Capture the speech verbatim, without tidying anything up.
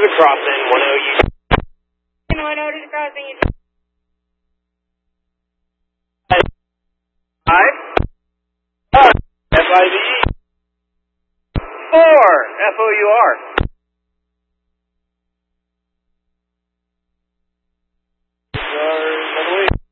to the crossing, one oh U. one oh to the crossing. Five. Five. F I V E. Four. F O U R.